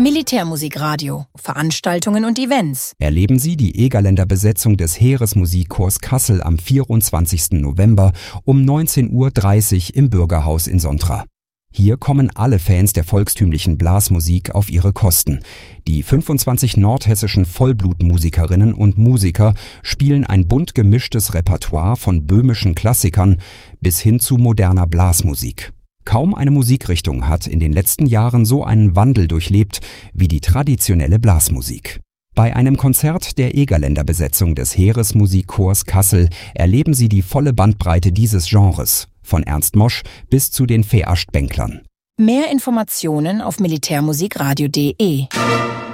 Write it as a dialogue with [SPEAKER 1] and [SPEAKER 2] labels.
[SPEAKER 1] Militärmusikradio, Veranstaltungen und Events.
[SPEAKER 2] Erleben Sie die Egerländer Besetzung des Heeresmusikchors Kassel am 24. November um 19:30 Uhr im Bürgerhaus in Sontra. Hier kommen alle Fans der volkstümlichen Blasmusik auf ihre Kosten. Die 25 nordhessischen Vollblutmusikerinnen und Musiker spielen ein bunt gemischtes Repertoire von böhmischen Klassikern bis hin zu moderner Blasmusik. Kaum eine Musikrichtung hat in den letzten Jahren so einen Wandel durchlebt wie die traditionelle Blasmusik. Bei einem Konzert der Egerländer Besetzung des Heeresmusikchors Kassel erleben Sie die volle Bandbreite dieses Genres, von Ernst Mosch bis zu den Veascht-Bänklern.
[SPEAKER 1] Mehr Informationen auf militärmusikradio.de.